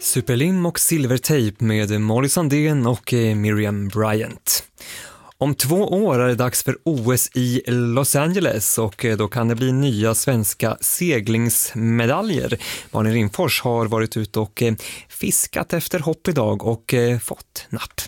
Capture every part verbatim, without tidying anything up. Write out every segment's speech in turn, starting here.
Superlim och silvertejp med Molly Sandén och Miriam Bryant. Om två år är det dags för O S i Los Angeles och då kan det bli nya svenska seglingsmedaljer. Malin Rimfors har varit ute och fiskat efter hopp idag och fått napp.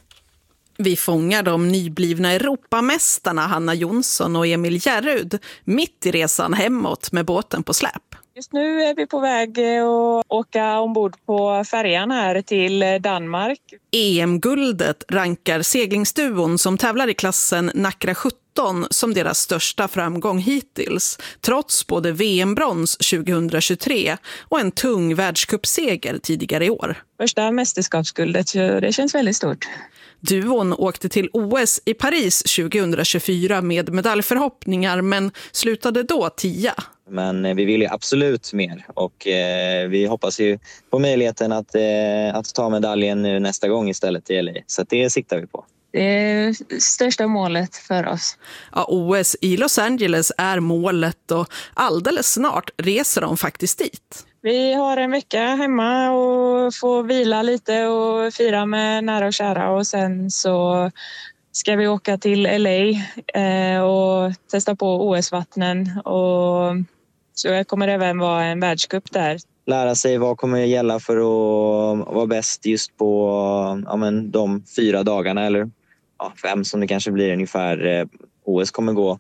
Vi fångar de nyblivna Europamästarna Hanna Jonsson och Emil Järrud mitt i resan hemåt med båten på släp. Just nu är vi på väg att åka ombord på färjan här till Danmark. E M-guldet rankar seglingsduon som tävlar i klassen Nacra sjutton som deras största framgång hittills, trots både V M-brons tjugohundratjugotre och en tung världscupseger tidigare i år. Första mästerskapsguldet, så det känns väldigt stort. Duon åkte till O S i Paris tjugohundratjugofyra med medaljförhoppningar men slutade då tia. Men vi vill ju absolut mer och eh, vi hoppas ju på möjligheten att, eh, att ta medaljen nu nästa gång istället i L A. Så det siktar vi på. Det är största målet för oss. Ja, O S i Los Angeles är målet och alldeles snart reser de faktiskt dit. Vi har en vecka hemma och får vila lite och fira med nära och kära och sen så ska vi åka till L A eh, och testa på O S-vattnen och så det kommer även vara en världscup där. Lära sig vad kommer gälla för att vara bäst just på ja, men de fyra dagarna eller ja, fem som det kanske blir ungefär eh, O S kommer gå.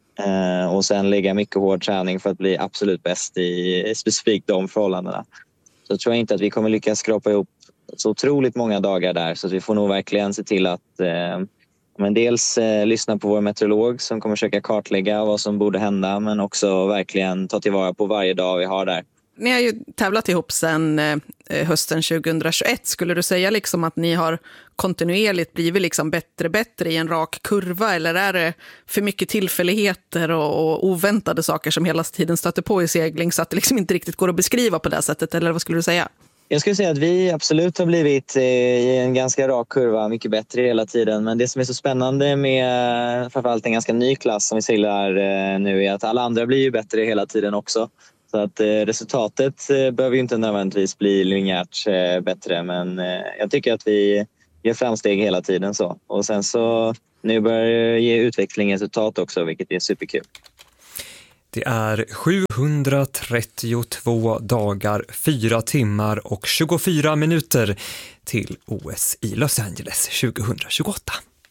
Eh, och sen lägga mycket hård träning för att bli absolut bäst i specifikt de förhållandena. Så tror jag inte att vi kommer lyckas skrapa ihop så otroligt många dagar där så att vi får nog verkligen se till att eh, men dels eh, lyssna på vår meteorolog som kommer försöka kartlägga vad som borde hända men också verkligen ta tillvara på varje dag vi har där. Ni har ju tävlat ihop sedan eh, hösten tjugohundratjugoett. Skulle du säga liksom att ni har kontinuerligt blivit liksom bättre bättre i en rak kurva eller är det för mycket tillfälligheter och, och oväntade saker som hela tiden stöter på i segling så att det liksom inte riktigt går att beskriva på det sättet eller vad skulle du säga? Jag skulle säga att vi absolut har blivit i en ganska rak kurva mycket bättre hela tiden. Men det som är så spännande med framförallt en ganska ny klass som vi seglar nu är att alla andra blir ju bättre hela tiden också. Så att resultatet behöver ju inte nödvändigtvis bli linjärt bättre. Men jag tycker att vi gör framsteg hela tiden så. Och sen så nu börjar det ge utveckling resultat också vilket är superkul. Det är sjuhundratrettiotvå dagar, fyra timmar och tjugofyra minuter till O S i Los Angeles tjugohundratjugoåtta.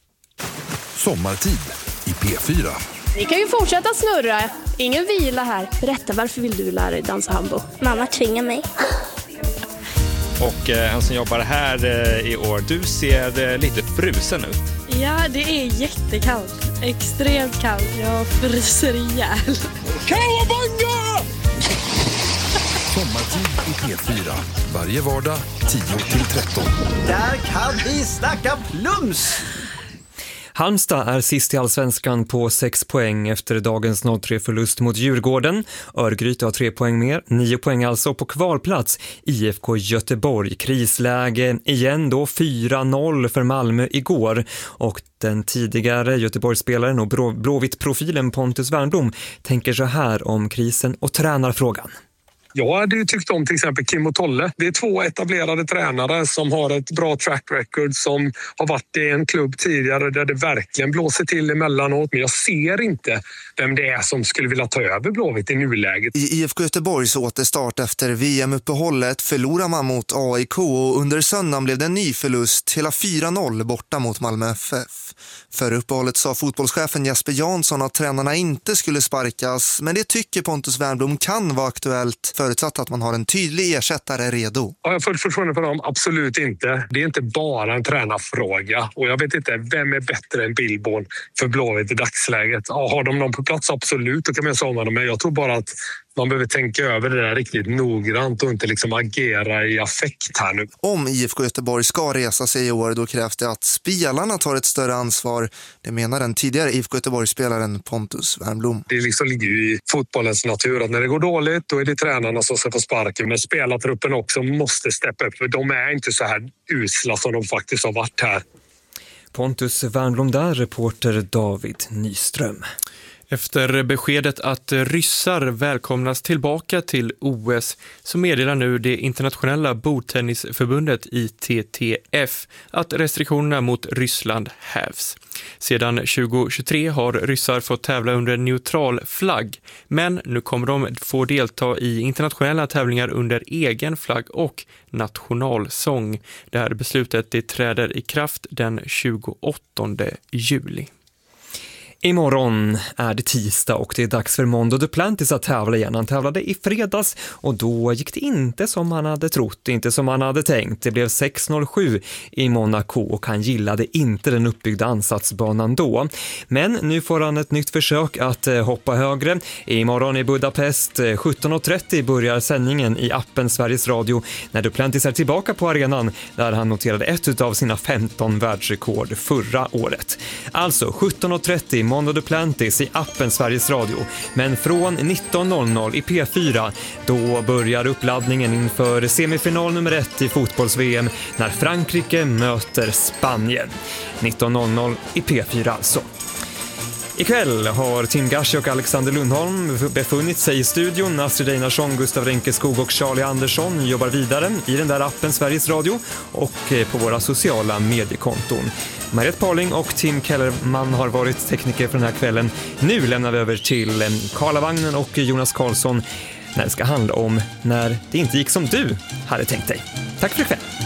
Sommartid i P fyra. Vi kan ju fortsätta snurra. Ingen vila här. Berätta, varför vill du lära dig dansa hambo? Mamma tvingar mig. Och eh, han som jobbar här eh, i år, du ser eh, lite frusen ut. Ja, det är jättekallt. Extremt kallt. Jag fryser ihjäl. Kawabanga! Sommartid i P fyra. Varje vardag tio till tretton. Där kan vi snacka plums! Halmstad är sist i Allsvenskan på sex poäng efter dagens noll tre förlust mot Djurgården. Örgryte har tre poäng mer, nio poäng alltså på kvalplats. I F K Göteborg, krisläge igen då fyra noll för Malmö igår. Och den tidigare Göteborgsspelaren och blå, blåvitt-profilen Pontus Wernbloom tänker så här om krisen och tränarfrågan. Jag hade ju tyckt om till exempel Kim och Tolle. Det är två etablerade tränare som har ett bra track record som har varit i en klubb tidigare där det verkligen blåser till emellanåt. Men jag ser inte vem det är som skulle vilja ta över Blåvitt i nuläget. I I F K Göteborgs återstart efter V M-uppehållet förlorar man mot A I K och under söndagen blev det en ny förlust, hela fyra noll borta mot Malmö F F. För uppehållet sa fotbollschefen Jesper Jansson att tränarna inte skulle sparkas, men det tycker Pontus Wernbloom kan vara aktuellt förutsatt att man har en tydlig ersättare redo. Ja, jag har fullt förtroende för dem, absolut inte. Det är inte bara en tränarfråga och jag vet inte vem är bättre än Billborn för Blåvitt i dagsläget. Ja, har de någon på plats? Absolut, då kan man säga om dem, men jag tror bara att man behöver tänka över det där riktigt noggrant och inte liksom agera i affekt här nu. Om I F K Göteborg ska resa sig i år då krävs det att spelarna tar ett större ansvar. Det menar den tidigare I F K Göteborg-spelaren Pontus Wernbloom. Det liksom ligger ju i fotbollens natur att när det går dåligt då är det tränarna som ska få sparken. Men spelartruppen också måste steppa upp för de är inte så här usla som de faktiskt har varit här. Pontus Wernbloom där, reporter David Nyström. Efter beskedet att ryssar välkomnas tillbaka till O S så meddelar nu det internationella bordtennisförbundet I T T F att restriktionerna mot Ryssland hävs. Sedan tjugo tjugotre har ryssar fått tävla under neutral flagg, men nu kommer de få delta i internationella tävlingar under egen flagg och nationalsång. Det här beslutet det träder i kraft den tjugoåttonde juli. Imorgon är det tisdag och det är dags för Mondo Duplantis att tävla igen. Han tävlade i fredags och då gick det inte som han hade trott, inte som han hade tänkt. Det blev sex noll sju i Monaco och han gillade inte den uppbyggda ansatsbanan då. Men nu får han ett nytt försök att hoppa högre. Imorgon i Budapest sjutton trettio börjar sändningen i appen Sveriges Radio när Duplantis är tillbaka på arenan där han noterade ett av sina femton världsrekord förra året. Alltså sjutton trettio Mondo Duplantis i appen Sveriges Radio. Men från nitton noll noll i P fyra då börjar uppladdningen inför semifinal nummer ett i fotbolls-V M när Frankrike möter Spanien. nitton noll noll i P fyra alltså. Ikväll har Tim Gashi och Alexander Lundholm befunnit sig i studion. Astrid Einarsson, Gustav Renkeskog och Charlie Andersson jobbar vidare i den där appen Sveriges Radio och på våra sociala mediekonton. Mariette Parling och Tim Kellerman har varit tekniker för den här kvällen. Nu lämnar vi över till Karlavagnen och Jonas Karlsson när det ska handla om när det inte gick som du hade tänkt dig. Tack för ikväll!